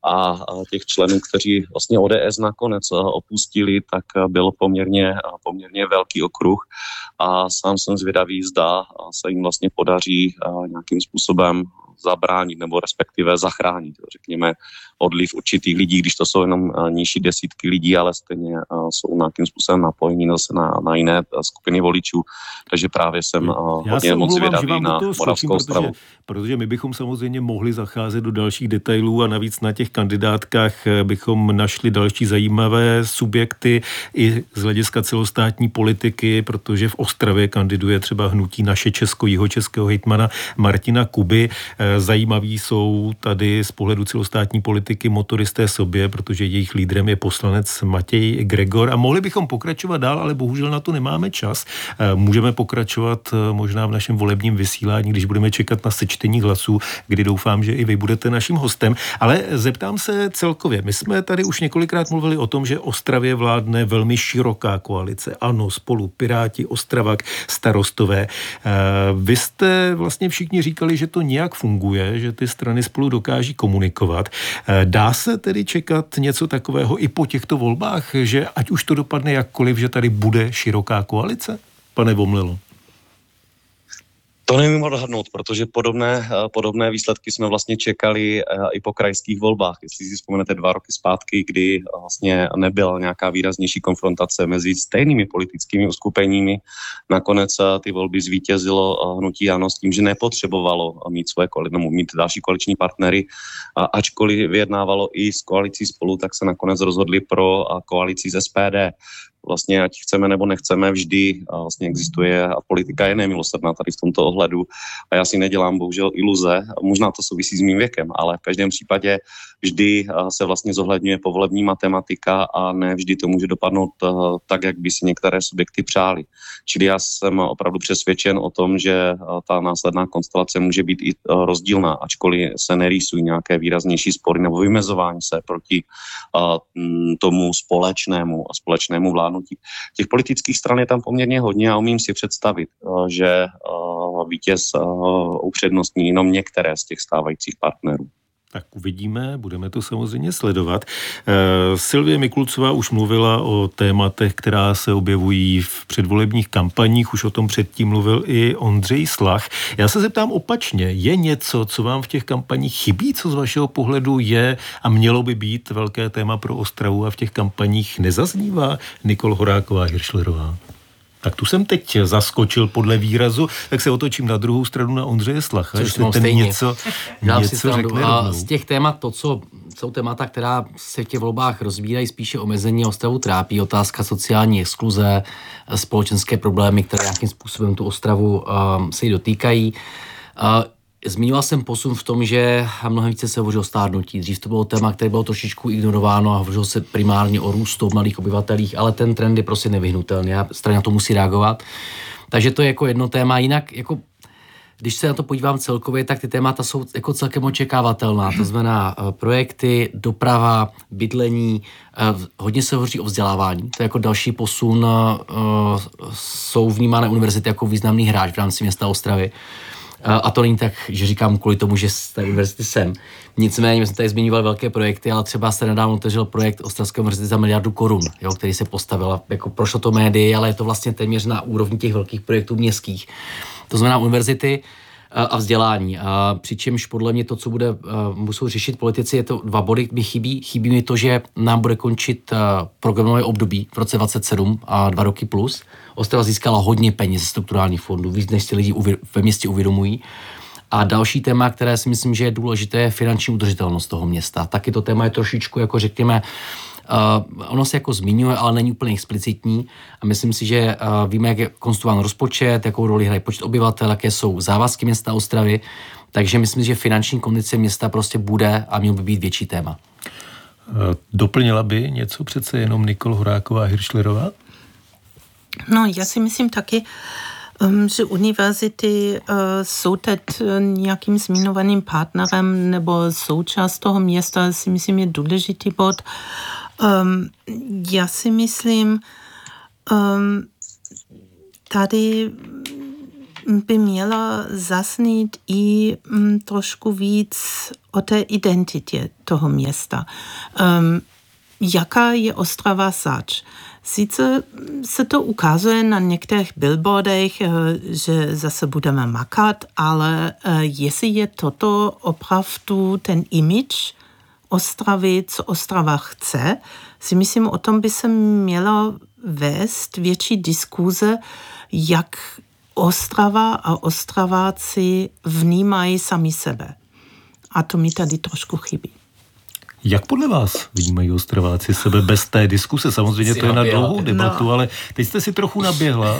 a těch členů, kteří vlastně ODS nakonec opustili, tak byl poměrně velký okruh a sám jsem zvědavý, zda se jim vlastně podaří nějakým způsobem zabránit nebo respektive zachránit, řekněme, odliv určitých lidí, když to jsou jenom nižší desítky lidí, ale stejně jsou nějakým způsobem napojení zase na jiné skupiny voličů. Takže právě jsem hodně moc zvědavý na Moravskou Ostravu. Protože my bychom samozřejmě mohli zacházet do dalších detailů a navíc na těch kandidátkách bychom našli další zajímavé subjekty i z hlediska celostátní politiky, protože v Ostravě kandiduje třeba hnutí Naše Česko, jihočeského hejtmana Martina Kuby. Zajímaví jsou tady z pohledu celostátní politiky motoristé sobě, protože jejich lídrem je poslanec Matěj Gregor a mohli bychom pokračovat dál, ale bohužel na to nemáme čas. Můžeme pokračovat možná v našem volebním vysílání, když budeme čekat na sečtení hlasů, kdy doufám, že i vy budete naším hostem. Ale zeptám se celkově. My jsme tady už několikrát mluvili o tom, že Ostravě vládne velmi široká koalice. ANO, Spolu, Piráti, Ostravák, Starostové. Vy jste vlastně všichni říkali, že to nějak funguje, že ty strany spolu dokáží komunikovat. Dá se tedy čekat něco takového i po těchto volbách, že ať už to dopadne jakkoliv, že tady bude široká koalice? Pane Vomlilo. To nevím odhadnout, protože podobné výsledky jsme vlastně čekali i po krajských volbách. Jestli si vzpomenete 2 roky zpátky, kdy vlastně nebyla nějaká výraznější konfrontace mezi stejnými politickými uskupeními. Nakonec ty volby zvítězilo hnutí ANO s tím, že nepotřebovalo mít další koaliční partnery. Ačkoliv vyjednávalo i s koalicí Spolu, tak se nakonec rozhodli pro koalici z SPD. Vlastně ať chceme nebo nechceme, vždy vlastně existuje a politika je nemilosrdná tady v tomto ohledu a já si nedělám bohužel iluze, možná to souvisí s mým věkem, ale v každém případě vždy se vlastně zohledňuje povolební matematika a ne vždy to může dopadnout tak, jak by si některé subjekty přáli. Čili já jsem opravdu přesvědčen o tom, že ta následná konstelace může být i rozdílná, ačkoliv se nerýsují nějaké výraznější spory nebo vymezování se proti tomu společnému vládnutí. Těch politických stran je tam poměrně hodně a umím si představit, že vítěz upřednostní jenom některé z těch stávajících partnerů. Tak uvidíme, budeme to samozřejmě sledovat. Silvie Mikulcová už mluvila o tématech, která se objevují v předvolebních kampaních, už o tom předtím mluvil i Ondřej Slach. Já se zeptám opačně, je něco, co vám v těch kampaních chybí, co z vašeho pohledu je a mělo by být velké téma pro Ostravu a v těch kampaních nezaznívá? Nikol Horáková-Hiršlerová. Tak tu jsem teď zaskočil podle výrazu, tak se otočím na druhou stranu na Ondřeje Slacha. Což mám stejně. Něco řekne a z těch témat, to, co jsou témata, která se v těch volbách rozbírají, spíše omezení a Ostravu trápí. Otázka sociální exkluze, společenské problémy, které nějakým způsobem tu Ostravu se jí dotýkají. Zmiňoval jsem posun v tom, že mnohem více se hovoří o stárnutí. Dřív to bylo téma, které bylo trošičku ignorováno a hovořilo se primárně o růstu mladých obyvatelích, ale ten trend je prostě nevyhnutelný a strana na to musí reagovat. Takže to je jako jedno téma. Jinak, jako, když se na to podívám celkově, tak ty témata jsou jako celkem očekávatelná. To znamená projekty, doprava, bydlení, hodně se hovoří o vzdělávání. To je jako další posun. Jsou vnímány univerzity jako významný hráč v rámci města Ostravy. A to není tak, že říkám kvůli tomu, že z té univerzity jsem. Nicméně, my jsme tady zmiňovali velké projekty, ale třeba se nedávno otevřel projekt Ostravské univerzity za 1 miliardu korun, který se postavil. Jako prošlo to médii, ale je to vlastně téměř na úrovni těch velkých projektů městských. To znamená univerzity a vzdělání. Přičemž podle mě to, co musou řešit politici, je to 2 body, mi chybí. Chybí mi to, že nám bude končit programové období v roce 2027 a 2 roky plus. Ostrava získala hodně peněz ze strukturálních fondů, víc než si lidi ve městě uvědomují. A další téma, které si myslím, že je důležité, je finanční udržitelnost toho města. Taky to téma je trošičku, jako řekněme, ono se jako zmiňuje, ale není úplně explicitní a myslím si, že víme, jak je konstruován rozpočet, jakou roli hraje počet obyvatel, jaké jsou závazky města Ostravy, takže myslím, že finanční kondice města prostě bude a měl by být větší téma. Doplnila by něco přece jenom Nikol Horáková-Hiršlerová? No, já si myslím taky, že univerzity jsou teď nějakým zmiňovaným partnerem nebo součást toho města, si myslím, je důležitý bod. Já si myslím, tady by měla zaznít i trošku víc o té identitě toho města. Jaká je Ostrava zač? Sice se to ukazuje na některých billboardech, že zase budeme makat, ale jestli je toto opravdu ten image Ostravy, co Ostrava chce, si myslím, o tom by se měla vést větší diskuze, jak Ostrava a Ostraváci vnímají sami sebe. A to mi tady trošku chybí. Jak podle vás vnímají Ostraváci sebe bez té diskuse? Samozřejmě to je na dlouhou debatu, ale teď jste si trochu naběhla.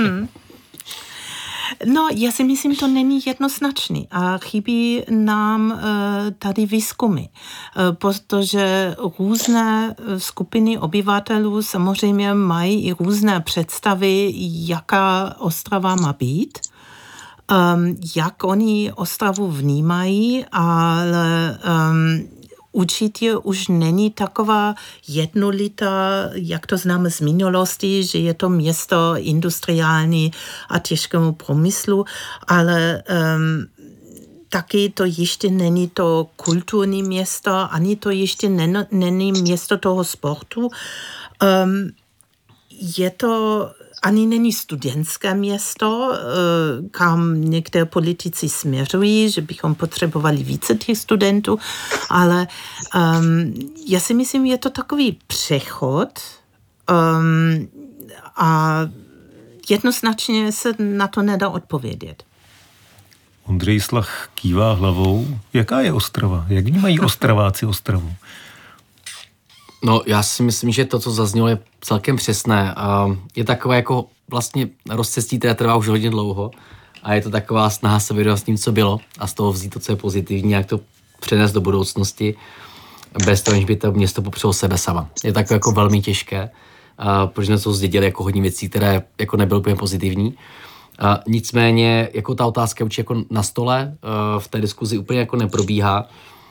No, já si myslím, to není jednoznačný a chybí nám tady výzkumy, protože různé skupiny obyvatelů samozřejmě mají i různé představy, jaká Ostrava má být, jak oni Ostravu vnímají, ale určitě už není taková jednolitá, jak to známe z minulosti, že je to město industriální a těžkému průmyslu, ale taky to ještě není to kulturní město, ani to ještě není město toho sportu. Je to ani není studentské město, kam některé politici směřují, že bychom potřebovali více těch studentů, ale já si myslím, je to takový přechod a jednoznačně se na to nedá odpovědět. Ondřej Slach kývá hlavou. Jaká je Ostrava? Jak vnímají Ostraváci Ostravu? No, já si myslím, že to, co zaznělo, je celkem přesné. Je takové jako vlastně rozcestí, které trvá už hodně dlouho a je to taková snaha se vyrovnat s tím, co bylo a z toho vzít to, co je pozitivní, jak to přenést do budoucnosti, bez toho, než by to město popřelo sebe sama. Je takové jako velmi těžké, protože jsme to zdědili jako hodně věcí, které jako nebyly úplně pozitivní. Nicméně jako ta otázka určitě jako na stole v té diskuzi úplně jako neprobíhá.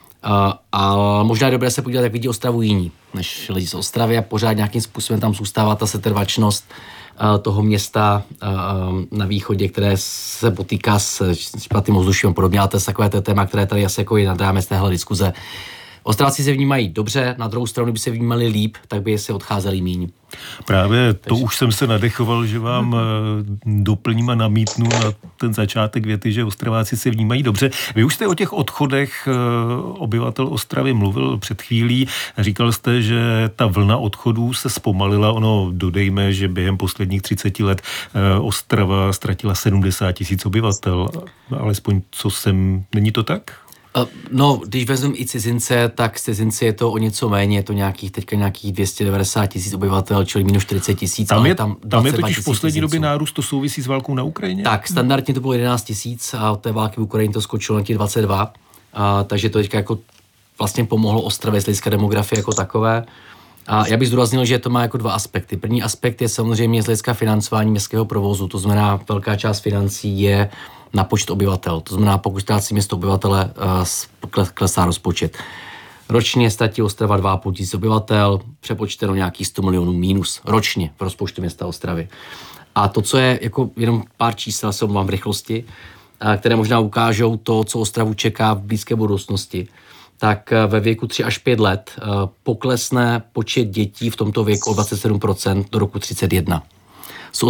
A možná je dobré se podívat, jak vidí Ostravu jiní, než lidi z Ostravy a pořád nějakým způsobem tam zůstává ta setrvačnost toho města na východě, které se potýká s špatným ovzduším a podobně, ale to je takové téma, které tady asi jako je nad rámec téhle diskuze. Ostravci se vnímají dobře, na druhou stranu, kdyby se vnímali líp, tak by si odcházeli míň. Právě to už jsem se nadechoval, že vám doplním a namítnu na ten začátek věty, že Ostraváci se vnímají dobře. Vy už jste o těch odchodech obyvatel Ostravy mluvil před chvílí. Říkal jste, že ta vlna odchodů se zpomalila. Ono dodejme, že během posledních 30 let Ostrava ztratila 70 000 obyvatel. Alespoň co jsem... Není to tak? No, když vezmeme i cizince, tak cizinci je to o něco méně, je to teďka nějakých 290 000 obyvatel, čili minus 40 000. Tam je totiž v poslední době nárůst, to souvisí s válkou na Ukrajině? Tak, standardně to bylo 11 000 a od té války v Ukrajině to skočilo na těch 22. Takže to teďka jako vlastně pomohlo Ostravě z hlediska demografie jako takové. A já bych zdůraznil, že to má jako dva aspekty. První aspekt je samozřejmě z hlediska financování městského provozu, to znamená velká část financí je na počet obyvatel. To znamená, pokud ztrácí město obyvatele, klesá rozpočet. Ročně ztratí Ostrava 2 500 obyvatel, přepočteno nějakých 100 milionů mínus ročně v rozpočtu města Ostravy. A to, co je jako jenom pár čísel, se omlouvám v rychlosti, které možná ukážou to, co Ostravu čeká v blízké budoucnosti, tak ve věku 3 až 5 let poklesne počet dětí v tomto věku o 27% do roku 31. Z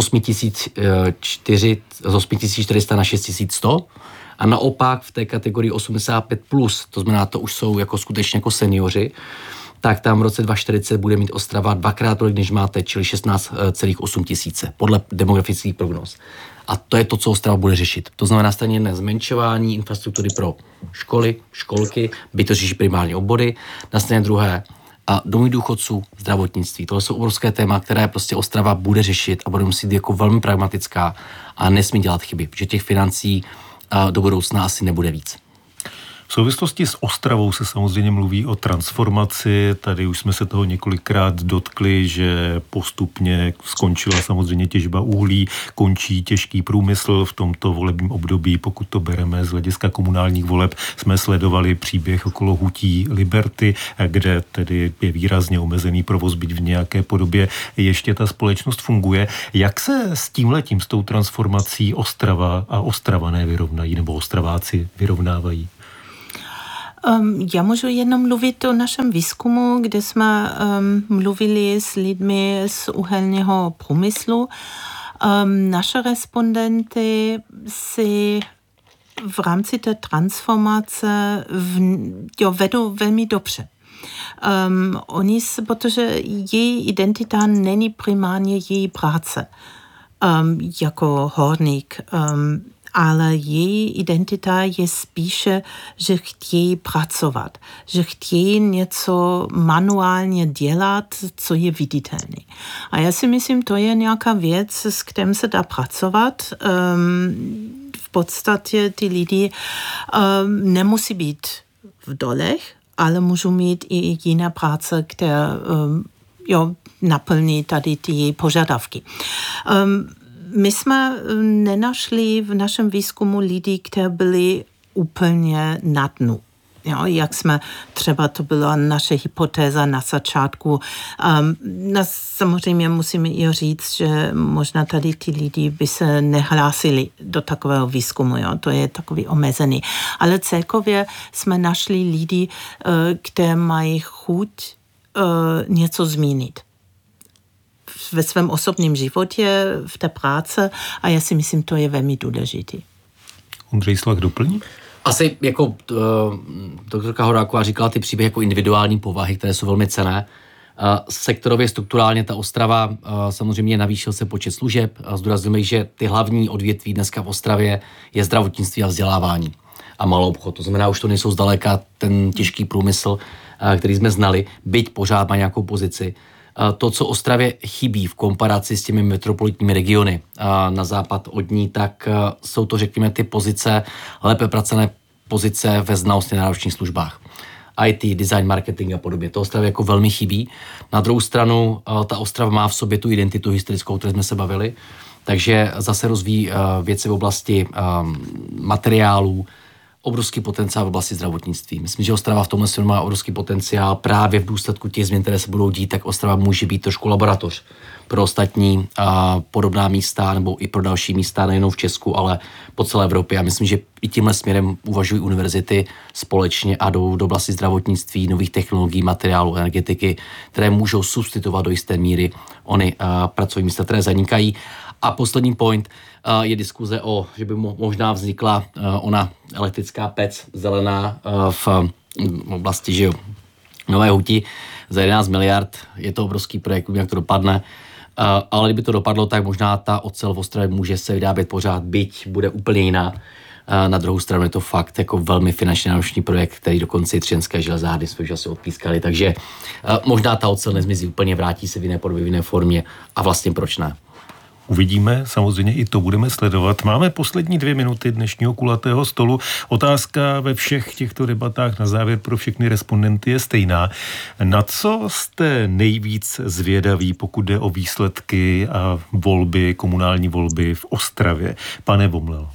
8400 na 6100 a naopak v té kategorii 85+, to znamená, to už jsou jako skutečně jako seniori, tak tam v roce 2040 bude mít Ostrava dvakrát tolik, než máte, čili 16,8 tisíce, podle demografických prognóz. A to je to, co Ostrava bude řešit. To znamená stejně jedné zmenšování infrastruktury pro školy, školky, by to řeší primární obory, na straně druhé a domy důchodců, zdravotnictví. Tohle jsou obrovské téma, které prostě Ostrava bude řešit a bude muset být jako velmi pragmatická a nesmí dělat chyby, protože těch financí do budoucna asi nebude víc. V souvislosti s Ostravou se samozřejmě mluví o transformaci. Tady už jsme se toho několikrát dotkli, že postupně skončila samozřejmě těžba uhlí, končí těžký průmysl v tomto volebním období. Pokud to bereme z hlediska komunálních voleb, jsme sledovali příběh okolo hutí Liberty, kde tedy je výrazně omezený provoz, byť v nějaké podobě ještě ta společnost funguje. Jak se s tímhletím, s tou transformací Ostrava a Ostravané vyrovnají, nebo Ostraváci vyrovnávají? Já můžu jenom mluvit o našem výzkumu, kde jsme mluvili s lidmi z uhelného průmyslu. Naše respondenty si v rámci té transformace vedou velmi dobře. Protože její identita není primárně její práce jako horník, ale její identita je spíše, že chtějí pracovat, že chtějí něco manuálně dělat, co je viditelné. A já si myslím, to je nějaká věc, s kterým se dá pracovat. V podstatě ty lidi nemusí být v dolech, ale můžou mít i jiné práce, které naplní tady ty požadavky. My jsme nenašli v našem výzkumu lidi, kteří byli úplně na dnu. Jo, jak jsme, třeba to byla naše hypotéza na začátku. Samozřejmě musíme i říct, že možná tady ty lidi by se nehlásili do takového výzkumu, jo, to je takový omezený. Ale celkově jsme našli lidi, kteří mají chuť něco změnit ve svém osobním životě, v té práci, a já si myslím, to je velmi důležitý. Ondřej Slach doplní? Asi jako doktorka Horáková říkala ty příběhy jako individuální povahy, které jsou velmi cenné. Sektorově, strukturálně ta Ostrava, samozřejmě navýšil se počet služeb. Zdůrazňujeme, že ty hlavní odvětví dneska v Ostravě je zdravotnictví a vzdělávání a malou obchod. To znamená, už to nejsou zdaleka ten těžký průmysl, který jsme znali, byť pořád má nějakou pozici. To, co Ostravě chybí v komparaci s těmi metropolitními regiony na západ od ní, tak jsou to, řekněme, ty pozice, lépe pracované pozice ve znalostně náročných službách. IT, design, marketing a podobně. To Ostravě jako velmi chybí. Na druhou stranu ta Ostrava má v sobě tu identitu historickou, o které jsme se bavili, takže zase rozvíjí věci v oblasti materiálů, obrovský potenciál v oblasti zdravotnictví. Myslím, že Ostrava v tomhle směru má obrovský potenciál právě v důsledku těch změn, které se budou dít, tak Ostrava může být trošku laboratoř pro ostatní podobná místa nebo i pro další místa, nejenom v Česku, ale po celé Evropě. A myslím, že i tímhle směrem uvažují univerzity společně a do oblasti zdravotnictví, nových technologií, materiálů, energetiky, které můžou substituovat do jisté míry ony pracovní místa, které zanikají. A poslední point je diskuze o, že by možná vznikla ona elektrická pec zelená v oblasti, že jo, Nové Huti za 11 miliard. Je to obrovský projekt, jak to dopadne. Ale kdyby to dopadlo, tak možná ta ocel v Ostravě může se vyrábět pořád, byť bude úplně jiná. Na druhou stranu je to fakt jako velmi finančně náročný projekt, který dokonce i Třinecké železárny jsme už asi odpískali. Takže možná ta ocel nezmizí úplně, vrátí se v jiné podobě, v jiné formě a vlastně proč ne? Uvidíme, samozřejmě i to budeme sledovat. Máme poslední 2 minuty dnešního kulatého stolu. Otázka ve všech těchto debatách na závěr pro všechny respondenty je stejná. Na co jste nejvíc zvědaví, pokud jde o výsledky a volby, komunální volby v Ostravě? Pane Vomlel.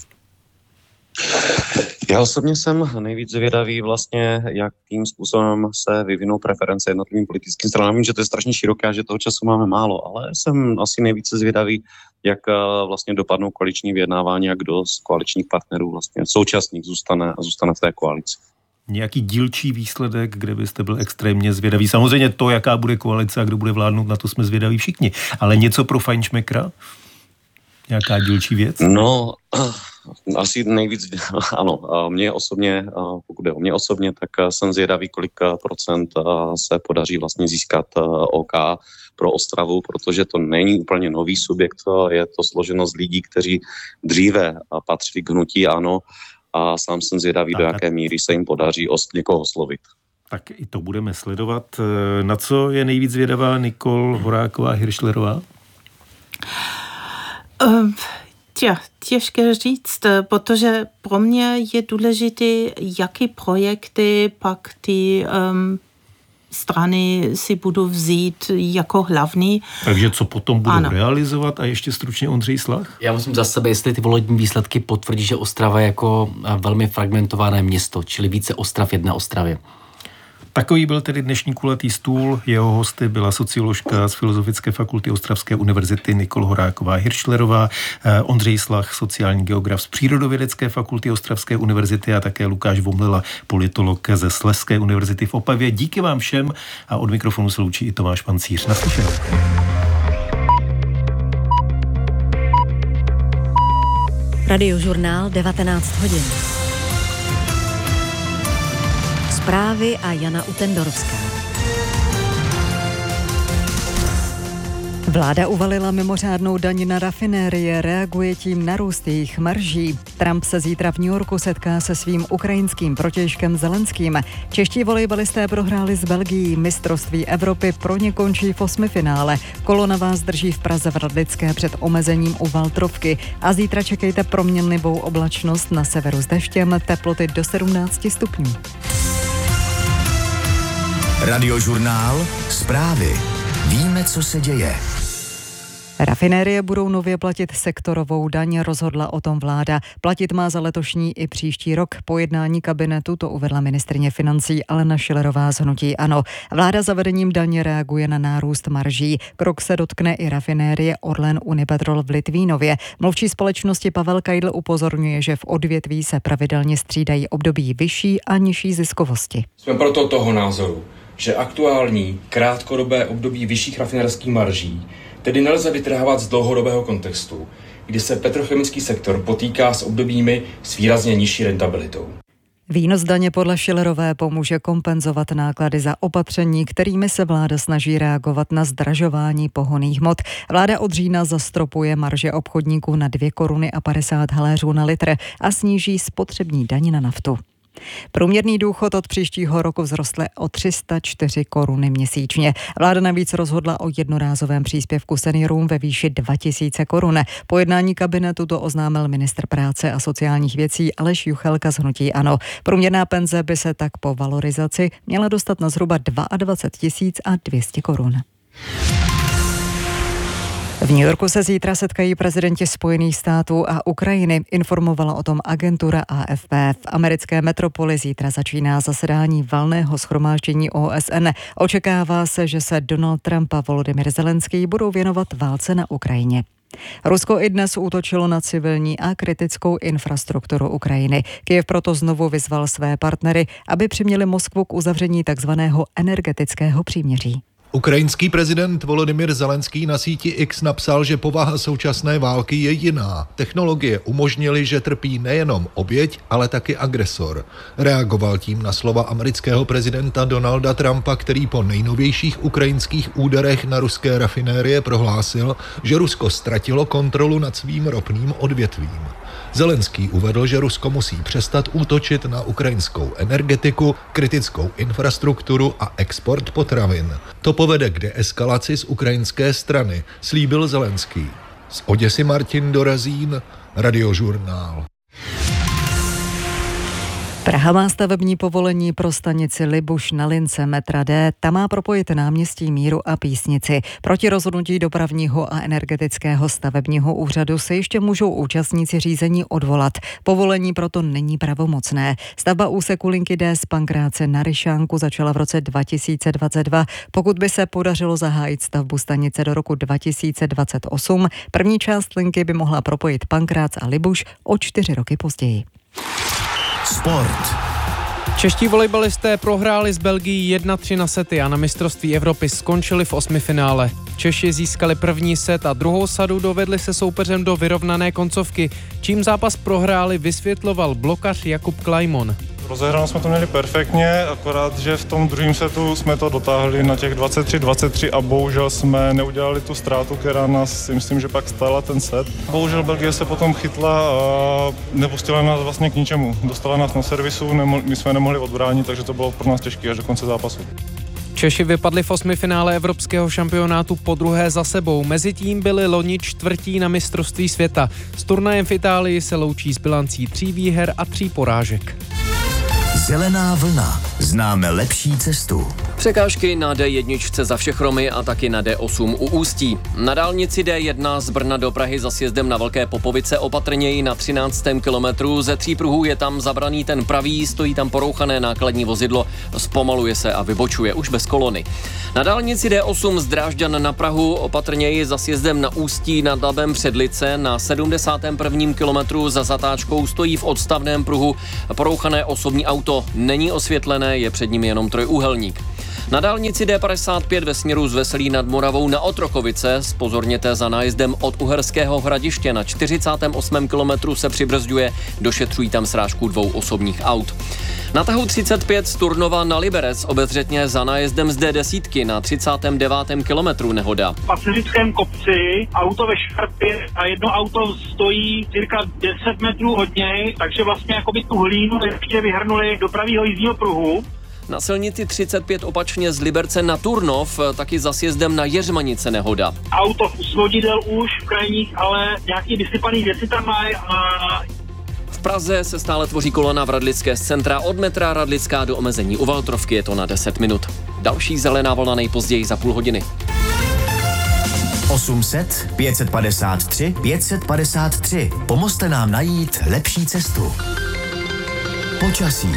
Já osobně jsem nejvíc zvědavý vlastně, jakým způsobem se vyvinou preference jednotlivým politickým stranám. Vím, že to je strašně široké a že toho času máme málo, ale jsem asi nejvíce zvědavý, jak vlastně dopadnou koaliční vyjednávání a kdo z koaličních partnerů vlastně současných zůstane v té koalici. Nějaký dílčí výsledek, kde byste byl extrémně zvědavý? Samozřejmě to, jaká bude koalice a kdo bude vládnout, na to jsme zvědaví všichni. Ale něco pro fajnšmekra? Nějaká dílčí věc? No, asi nejvíc, ano, mě osobně, pokud je o mě osobně, tak jsem zvědavý, kolik procent se podaří vlastně získat OK pro Ostravu, protože to není úplně nový subjekt, je to složeno z lidí, kteří dříve patřili k hnutí ANO a sám jsem zvědavý, do jaké míry se jim podaří někoho oslovit. Tak i to budeme sledovat. Na co je nejvíc zvědavá Nikol Horáková Hiršlerová? Těžké říct, protože pro mě je důležité, jaké projekty pak ty strany si budou vzít jako hlavní. Takže co potom budou realizovat? A ještě stručně Ondřej Slach? Já musím za sebe, jestli ty volební výsledky potvrdí, že Ostrava je jako velmi fragmentované město, čili více ostrav, jedna Ostravě. Takový byl tedy dnešní kulatý stůl. Jeho hosty byla socioložka z Filozofické fakulty Ostravské univerzity Nikol Horáková-Hiršlerová, Ondřej Slach, sociální geograf z Přírodovědecké fakulty Ostravské univerzity a také Lukáš Vomlila, politolog ze Slezské univerzity v Opavě. Díky vám všem a od mikrofonu se loučí i Tomáš Pancíř. Naslyšenou. Radiožurnál 19 hodin. Zprávy a Jana Utendorovská. Vláda uvalila mimořádnou daň na rafinérie, reaguje tím na růst jejich marží. Trump se zítra v New Yorku setká se svým ukrajinským protějškem Zelenským. Čeští volejbalisté prohráli s Belgií, mistrovství Evropy pro ně končí v osmifinále. Kolona vás drží v Praze v Radlické před omezením u Valtrovky a zítra čekejte proměnlivou oblačnost, na severu s deštěm, teploty do 17 stupňů. Radiožurnál, zprávy. Víme, co se děje. Rafinérie budou nově platit sektorovou daň, rozhodla o tom vláda. Platit má za letošní i příští rok. Po jednání kabinetu to uvedla ministryně financí Alena Schillerová z hnutí ANO. Vláda zavedením daně reaguje na nárůst marží. Krok se dotkne i rafinérie Orlen Unipetrol v Litvínově. Mluvčí společnosti Pavel Kajdl upozorňuje, že v odvětví se pravidelně střídají období vyšší a nižší ziskovosti. Jsme proto toho názoru, že aktuální krátkodobé období vyšších rafinerských marží tedy nelze vytrhávat z dlouhodobého kontextu, kdy se petrochemický sektor potýká s obdobími s výrazně nižší rentabilitou. Výnos daně podle Schillerové pomůže kompenzovat náklady za opatření, kterými se vláda snaží reagovat na zdražování pohonných hmot. Vláda od října zastropuje marže obchodníků na 2 koruny a 50 haléřů na litr a sníží spotřební daň na naftu. Průměrný důchod od příštího roku vzrostl o 304 koruny měsíčně. Vláda navíc rozhodla o jednorázovém příspěvku seniorům ve výši 2000 korun. Po jednání kabinetu to oznámil ministr práce a sociálních věcí Aleš Juchelka z hnutí ANO. Průměrná penze by se tak po valorizaci měla dostat na zhruba 22 200 korun. V New Yorku se zítra setkají prezidenti Spojených států a Ukrajiny, informovala o tom agentura AFP. V americké metropoli zítra začíná zasedání valného shromáždění OSN. Očekává se, že se Donald Trump a Volodymyr Zelenský budou věnovat válce na Ukrajině. Rusko i dnes útočilo na civilní a kritickou infrastrukturu Ukrajiny. Kyjev proto znovu vyzval své partnery, aby přiměli Moskvu k uzavření takzvaného energetického příměří. Ukrajinský prezident Volodymyr Zelenský na síti X napsal, že povaha současné války je jiná. Technologie umožnily, že trpí nejenom oběť, ale taky agresor. Reagoval tím na slova amerického prezidenta Donalda Trumpa, který po nejnovějších ukrajinských úderech na ruské rafinérie prohlásil, že Rusko ztratilo kontrolu nad svým ropným odvětvím. Zelenský uvedl, že Rusko musí přestat útočit na ukrajinskou energetiku, kritickou infrastrukturu a export potravin. To povede k deeskalaci z ukrajinské strany, slíbil Zelenský. Z Oděsy Martin Dorazín, Radiožurnál. Praha má stavební povolení pro stanici Libuš na lince metra D. Ta má propojit náměstí Míru a Písnici. Proti rozhodnutí dopravního a energetického stavebního úřadu se ještě můžou účastníci řízení odvolat. Povolení proto není pravomocné. Stavba úseku linky D z Pankráce na Ryšánku začala v roce 2022. Pokud by se podařilo zahájit stavbu stanice do roku 2028, první část linky by mohla propojit Pankrác a Libuš o 4 roky později. Sport. Čeští volejbalisté prohráli s Belgií 1-3 na sety a na mistrovství Evropy skončili v osmifinále. Češi získali první set a druhou sadu dovedli se soupeřem do vyrovnané koncovky. Čím zápas prohráli, vysvětloval blokař Jakub Klajmon. Rozehráno jsme to měli perfektně, akorát, že v tom druhém setu jsme to dotáhli na těch 23 a bohužel jsme neudělali tu ztrátu, která nás, si myslím, že pak stála ten set. Bohužel Belgie se potom chytla a nepustila nás vlastně k ničemu. Dostala nás na servisu, my jsme nemohli odbránit, takže to bylo pro nás těžké až do konce zápasu. Češi vypadli v osmifinále evropského šampionátu podruhé za sebou. Mezitím byli loni čtvrtí na mistrovství světa. S turnajem v Itálii se loučí s bilancí 3 výher a 3 porážek. Zelená vlna. Známe lepší cestu. Překážky na D1 za Všechromy a taky na D8 u Ústí. Na dálnici D1 z Brna do Prahy za sjezdem na Velké Popovice opatrněji na 13. kilometru. Ze 3 pruhů je tam zabraný ten pravý, stojí tam porouchané nákladní vozidlo, zpomaluje se a vybočuje už bez kolony. Na dálnici D8 z Drážďan na Prahu opatrněji za sjezdem na Ústí nad Labem Předlice. Na 71. kilometru za zatáčkou stojí v odstavném pruhu porouchané osobní auto. Není osvětlené, je před ním jenom trojúhelník. Na dálnici D55 ve směru z Veselí nad Moravou na Otrokovice zpozorněte za nájezdem od Uherského Hradiště. Na 48. kilometru se přibrzďuje, došetřují tam srážku 2 osobních aut. Na tahu 35 z Turnova na Liberec obezřetně za nájezdem z D10 na 39. kilometru nehoda. V Pacifickém kopci auto ve šarpě a jedno auto stojí cirka 10 metrů od něj, takže vlastně jakoby tu hlínu ještě vyhrnuli do pravého jízdního pruhu. Na silnici 35 opačně z Liberce na Turnov taky za sjezdem na Jeřmanice nehoda. Auto svodidel už v krajních, ale nějaký vysypaný věci tam mají a... V Praze se stále tvoří kolona v Radlické z centra od metra Radlická do omezení u Valtrovky, je to na 10 minut. Další zelená vlna nejpozději za půl hodiny. 800 553 553. Pomozte nám najít lepší cestu. Počasí.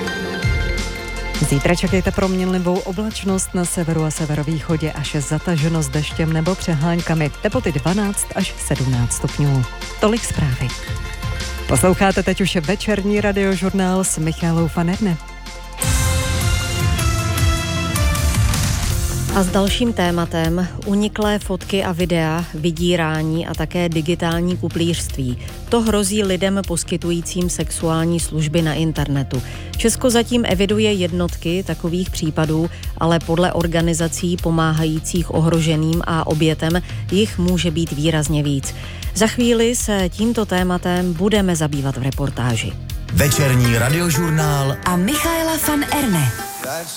Zítra čekejte proměnlivou oblačnost na severu a severovýchodě až zataženo s deštěm nebo přeháňkami. Teploty 12 až 17 stupňů. Tolik zprávy. Posloucháte teď už večerní radiožurnál s Michálou van Erne. A s dalším tématem uniklé fotky a videa, vydírání a také digitální kuplířství. To hrozí lidem poskytujícím sexuální služby na internetu. Česko zatím eviduje jednotky takových případů, ale podle organizací pomáhajících ohroženým a obětem jich může být výrazně víc. Za chvíli se tímto tématem budeme zabývat v reportáži. Večerní radiožurnál a Michaela van Erne.